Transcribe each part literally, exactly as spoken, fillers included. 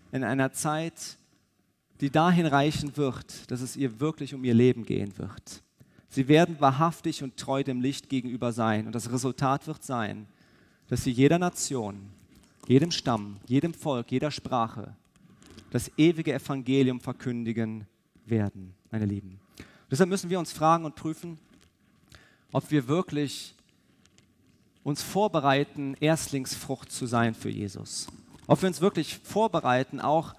in einer Zeit, die dahin reichen wird, dass es ihr wirklich um ihr Leben gehen wird. Sie werden wahrhaftig und treu dem Licht gegenüber sein. Und das Resultat wird sein, dass sie jeder Nation, jedem Stamm, jedem Volk, jeder Sprache das ewige Evangelium verkündigen werden, meine Lieben. Deshalb müssen wir uns fragen und prüfen, ob wir wirklich uns vorbereiten, Erstlingsfrucht zu sein für Jesus. Ob wir uns wirklich vorbereiten, auch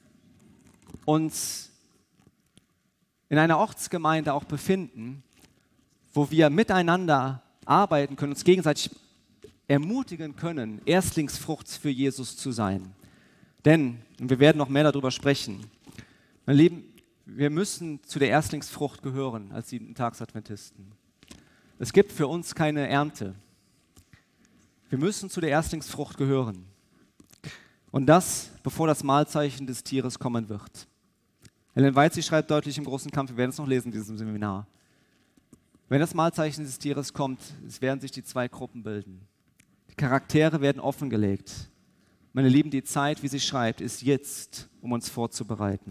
uns in einer Ortsgemeinde auch befinden, wo wir miteinander arbeiten können, uns gegenseitig ermutigen können, Erstlingsfrucht für Jesus zu sein. Denn, und wir werden noch mehr darüber sprechen, meine Lieben, wir müssen zu der Erstlingsfrucht gehören als Siebentagsadventisten. Es gibt für uns keine Ernte. Wir müssen zu der Erstlingsfrucht gehören. Und das, bevor das Mahlzeichen des Tieres kommen wird. Ellen White, sie schreibt deutlich im großen Kampf, wir werden es noch lesen in diesem Seminar. Wenn das Mahlzeichen des Tieres kommt, es werden sich die zwei Gruppen bilden. Die Charaktere werden offengelegt. Meine Lieben, die Zeit, wie sie schreibt, ist jetzt, um uns vorzubereiten.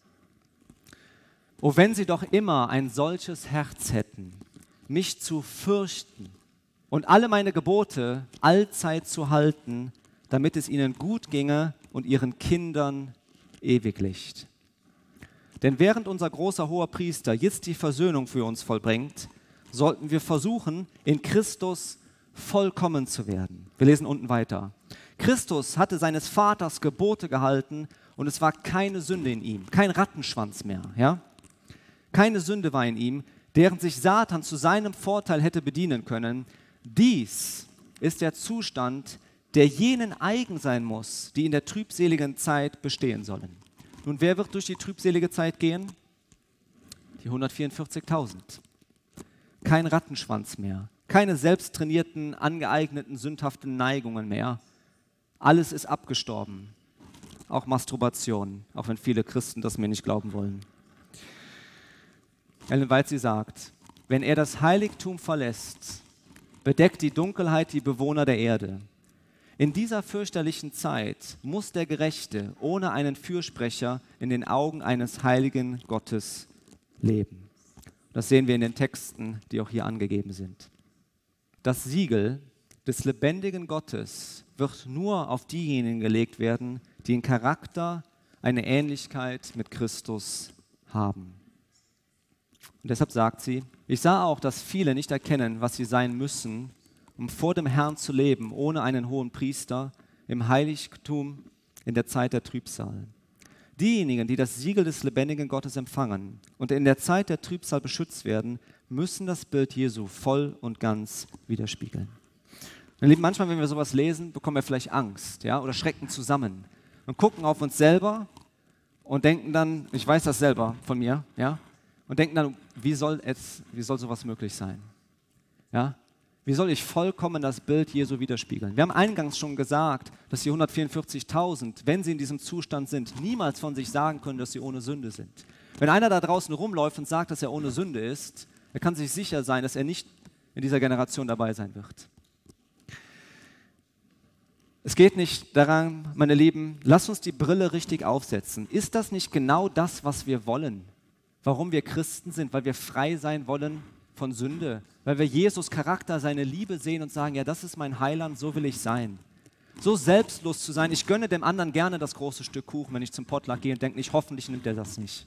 Oh, wenn sie doch immer ein solches Herz hätten, mich zu fürchten und alle meine Gebote allzeit zu halten, damit es ihnen gut ginge und ihren Kindern Ewiglicht. Denn während unser großer hoher Priester jetzt die Versöhnung für uns vollbringt, sollten wir versuchen, in Christus vollkommen zu werden. Wir lesen unten weiter. Christus hatte seines Vaters Gebote gehalten und es war keine Sünde in ihm, kein Rattenschwanz mehr. Ja? Keine Sünde war in ihm, deren sich Satan zu seinem Vorteil hätte bedienen können. Dies ist der Zustand, der jenen eigen sein muss, die in der trübseligen Zeit bestehen sollen. Nun, wer wird durch die trübselige Zeit gehen? Die hundertvierundvierzigtausend. Kein Rattenschwanz mehr, keine selbsttrainierten, angeeigneten, sündhaften Neigungen mehr. Alles ist abgestorben. Auch Masturbation, auch wenn viele Christen das mir nicht glauben wollen. Ellen White, sie sagt, wenn er das Heiligtum verlässt, bedeckt die Dunkelheit die Bewohner der Erde. In dieser fürchterlichen Zeit muss der Gerechte ohne einen Fürsprecher in den Augen eines heiligen Gottes leben. Das sehen wir in den Texten, die auch hier angegeben sind. Das Siegel des lebendigen Gottes wird nur auf diejenigen gelegt werden, die in Charakter eine Ähnlichkeit mit Christus haben. Und deshalb sagt sie, ich sah auch, dass viele nicht erkennen, was sie sein müssen, um vor dem Herrn zu leben, ohne einen hohen Priester, im Heiligtum in der Zeit der Trübsal. Diejenigen, die das Siegel des lebendigen Gottes empfangen und in der Zeit der Trübsal beschützt werden, müssen das Bild Jesu voll und ganz widerspiegeln. Meine Lieben, manchmal, wenn wir sowas lesen, bekommen wir vielleicht Angst, ja, oder schrecken zusammen und gucken auf uns selber und denken dann, ich weiß das selber von mir, ja, und denken dann, wie soll es, wie soll sowas möglich sein? Ja? Wie soll ich vollkommen das Bild Jesu widerspiegeln? Wir haben eingangs schon gesagt, dass die hundertvierundvierzigtausend, wenn sie in diesem Zustand sind, niemals von sich sagen können, dass sie ohne Sünde sind. Wenn einer da draußen rumläuft und sagt, dass er ohne Sünde ist, er kann sich sicher sein, dass er nicht in dieser Generation dabei sein wird. Es geht nicht daran, meine Lieben, lasst uns die Brille richtig aufsetzen. Ist das nicht genau das, was wir wollen? Warum wir Christen sind? Weil wir frei sein wollen von Sünde? Weil wir Jesus Charakter, seine Liebe sehen und sagen, ja, das ist mein Heiland, so will ich sein. So selbstlos zu sein, ich gönne dem anderen gerne das große Stück Kuchen, wenn ich zum Potluck gehe und denke nicht, hoffentlich nimmt er das nicht.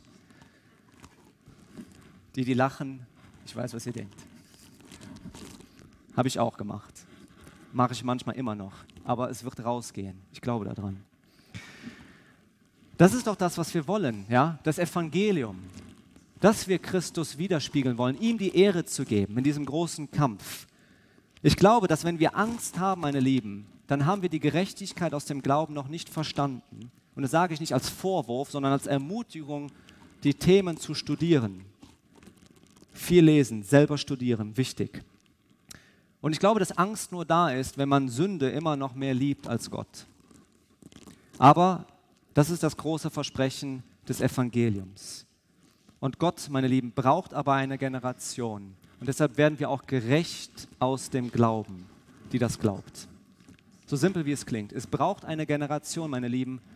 Die, die lachen, ich weiß, was ihr denkt. Habe ich auch gemacht. Mache ich manchmal immer noch. Aber es wird rausgehen. Ich glaube daran. Das ist doch das, was wir wollen, ja? Das Evangelium. Dass wir Christus widerspiegeln wollen, ihm die Ehre zu geben in diesem großen Kampf. Ich glaube, dass wenn wir Angst haben, meine Lieben, dann haben wir die Gerechtigkeit aus dem Glauben noch nicht verstanden. Und das sage ich nicht als Vorwurf, sondern als Ermutigung, die Themen zu studieren. Viel lesen, selber studieren, wichtig. Und ich glaube, dass Angst nur da ist, wenn man Sünde immer noch mehr liebt als Gott. Aber das ist das große Versprechen des Evangeliums. Und Gott, meine Lieben, braucht aber eine Generation. Und deshalb werden wir auch gerecht aus dem Glauben, die das glaubt. So simpel wie es klingt. Es braucht eine Generation, meine Lieben,